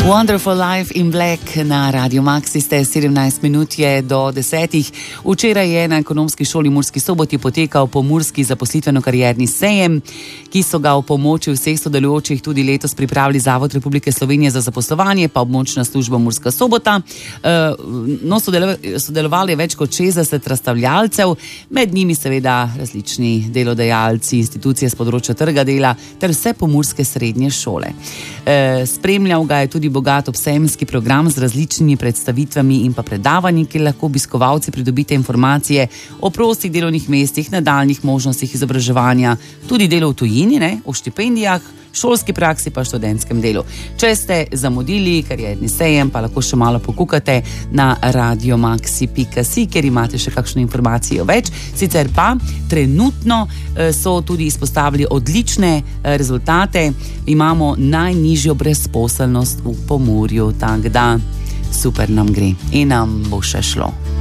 Wonderful Life in Black na Radio Maxi ste 17 minut je do 10. Včeraj je na Ekonomski šoli v Murski Soboti potekal pomurski zaposlitveno-karierni sejem, ki so ga v pomoči vseh sodelujočih tudi letos pripravili Zavod Republike Slovenije za zaposlovanje pa območna služba Murska Sobota. Sodelovali je več kot 60 razstavljalcev, med njimi seveda različni delodajalci, institucije z področja trga dela ter vse pomurske srednje šole. Spremljal ga je tudi bogat obsejemski program z različnimi predstavitvami in pa predavanji, kjer lahko obiskovalci pridobite informacije o prostih delovnih mestih, nadaljnjih možnostih izobraževanja, tudi delo v tujini, o štipendijah, šolski praksi pa študentskem delu. Če ste zamudili karierni sejem, pa lahko še malo pokukate na radiomaxi.si, kjer imate še kakšno informacijo več. Sicer pa trenutno so tudi izpostavili odlične rezultate. Imamo najnižjo brezposelnost v Pomurju, tako da super nam gre in nam bo še šlo.